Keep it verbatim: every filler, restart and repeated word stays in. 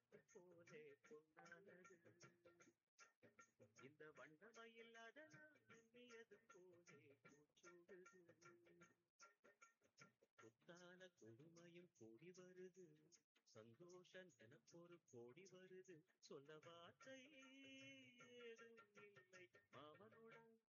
போலே பொன்னானது இந்த வண்ணமயில் அதனால் எண்ணியது போலே பூச்சூடுது புத்தான கொடுமையும் கூடி வருது சந்தோஷம் எனக்கொரு கோடி வருது சொல்ல வார்த்தை ஏதும் இல்லை மாமனுடன்